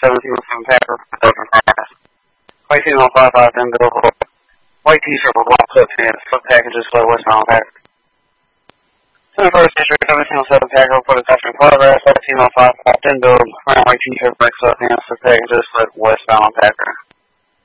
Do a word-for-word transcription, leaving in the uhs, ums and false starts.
seventeen oh seven Packer for Open Price. White team oh five five then bill for white t-shirt with black sweatpants, foot packages for westbound Packer. twenty-first District seventeen oh seven Packer for the Dutchman Progress, seventeen oh five five then bill, brown white t-shirt, black sweatpants, foot packages for westbound Packer.